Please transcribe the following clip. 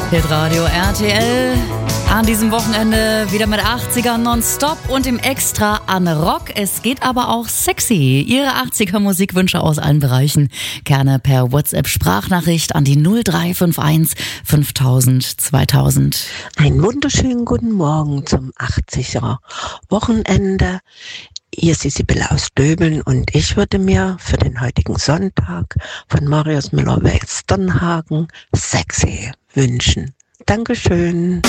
Hitradio RTL. An diesem Wochenende wieder mit 80er nonstop und im Extra an Rock. Es geht aber auch sexy. Ihre 80er Musikwünsche aus allen Bereichen. Gerne per WhatsApp-Sprachnachricht an die 0351 5000 2000. Einen wunderschönen guten Morgen zum 80er Wochenende. Hier ist die Sibylle aus Döbeln und ich würde mir für den heutigen Sonntag von Marius Müller-Westernhagen Sexy wünschen. Dankeschön.